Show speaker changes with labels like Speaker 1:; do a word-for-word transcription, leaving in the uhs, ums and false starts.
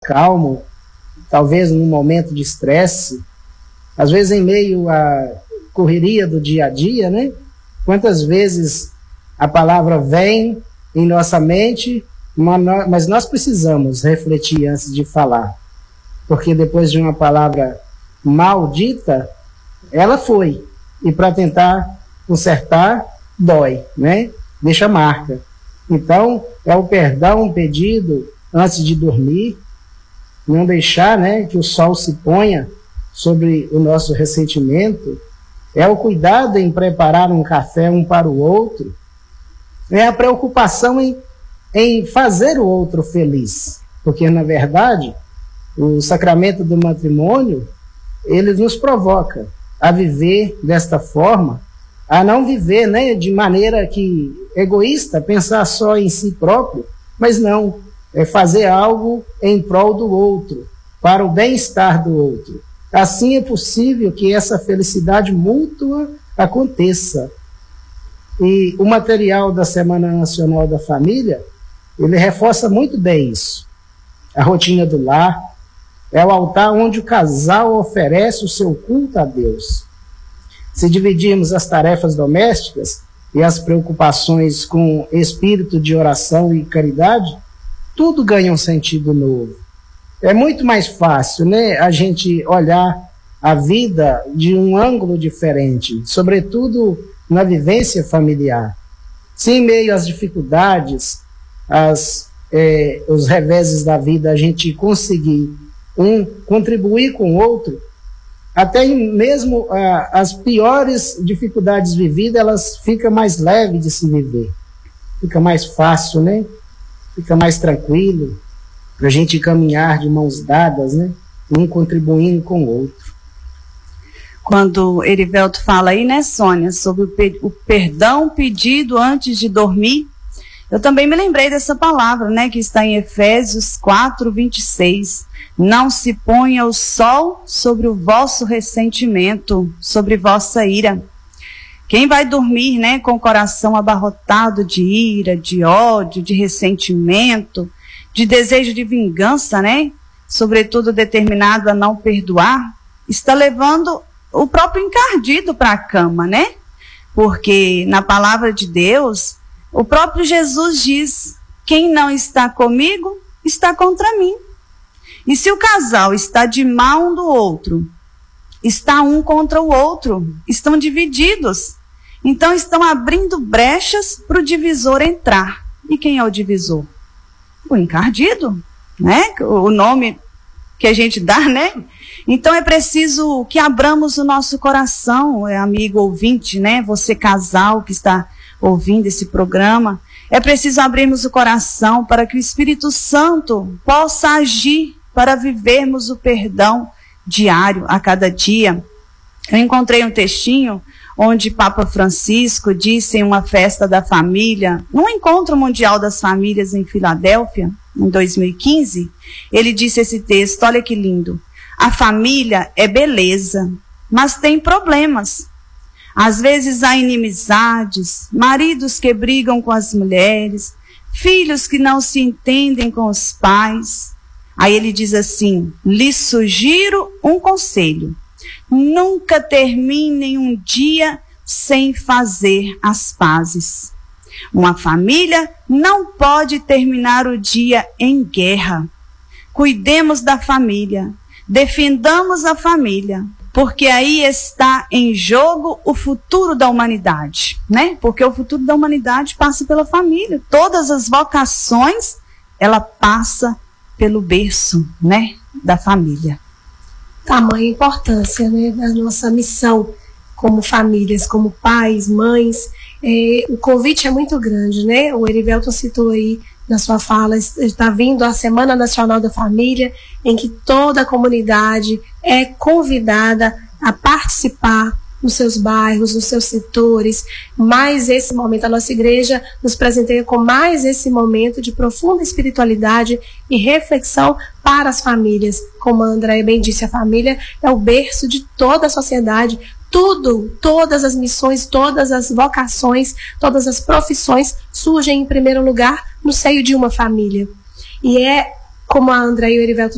Speaker 1: calmo, talvez num momento de estresse, às vezes em meio à correria do dia a dia, né? Quantas vezes a palavra vem em nossa mente, mas nós precisamos refletir antes de falar, porque depois de uma palavra maldita, ela foi, e para tentar consertar, dói, né? Deixa marca. Então, é o perdão pedido antes de dormir, não deixar, né, que o sol se ponha sobre o nosso ressentimento, é o cuidado em preparar um café um para o outro, é a preocupação em, em fazer o outro feliz, porque, na verdade, o sacramento do matrimônio, ele nos provoca a viver desta forma, a não viver, né, de maneira que egoísta, pensar só em si próprio, mas não, é fazer algo em prol do outro, para o bem-estar do outro. Assim é possível que essa felicidade mútua aconteça. E o material da Semana Nacional da Família, ele reforça muito bem isso. A rotina do lar é o altar onde o casal oferece o seu culto a Deus. Se dividirmos as tarefas domésticas e as preocupações com espírito de oração e caridade, tudo ganha um sentido novo. É muito mais fácil, né, a gente olhar a vida de um ângulo diferente, sobretudo na vivência familiar. Se em meio às dificuldades, as, eh, os reveses da vida, a gente conseguir um, contribuir com o outro, até mesmo ah, as piores dificuldades vividas, elas ficam mais leves de se viver. Fica mais fácil, né? Fica mais tranquilo para a gente caminhar de mãos dadas, né? Um contribuindo com o outro.
Speaker 2: Quando Erivelto fala aí, né, Sônia, sobre o, pe- o perdão pedido antes de dormir, eu também me lembrei dessa palavra, né, que está em Efésios quatro, vinte e seis. Não se ponha o sol sobre o vosso ressentimento, sobre vossa ira. Quem vai dormir, né, com o coração abarrotado de ira, de ódio, de ressentimento, de desejo de vingança, né, sobretudo determinado a não perdoar, está levando o próprio encardido para a cama, né? Porque na palavra de Deus, o próprio Jesus diz: quem não está comigo, está contra mim. E se o casal está de mal um do outro, está um contra o outro, estão divididos. Então estão abrindo brechas para o divisor entrar. E quem é o divisor? O encardido, né? O nome que a gente dá, né? Então é preciso que abramos o nosso coração, amigo ouvinte, né? Você casal que está ouvindo esse programa, é preciso abrirmos o coração para que o Espírito Santo possa agir para vivermos o perdão diário, a cada dia. Eu encontrei um textinho onde Papa Francisco disse em uma festa da família, num encontro mundial das famílias em Filadélfia, em dois mil e quinze, ele disse esse texto, olha que lindo: a família é beleza, mas tem problemas. Às vezes há inimizades, maridos que brigam com as mulheres, filhos que não se entendem com os pais. Aí ele diz assim: lhes sugiro um conselho. Nunca terminem um dia sem fazer as pazes. Uma família não pode terminar o dia em guerra. Cuidemos da família, defendamos a família, porque aí está em jogo o futuro da humanidade, né? Porque o futuro da humanidade passa pela família. Todas as vocações, ela passa pelo berço, né, da família.
Speaker 3: Tamanha importância, né, da nossa missão como famílias, como pais, mães. É, o convite é muito grande, né? O Erivelto citou aí na sua fala, está vindo a Semana Nacional da Família, em que toda a comunidade é convidada a participar nos seus bairros, nos seus setores. Mais esse momento, a nossa igreja nos presenteia com mais esse momento de profunda espiritualidade e reflexão para as famílias. Como a Andréia bem disse, a família é o berço de toda a sociedade. Tudo, todas as missões, todas as vocações, todas as profissões surgem em primeiro lugar no seio de uma família. E é, como a Andréia e o Erivelto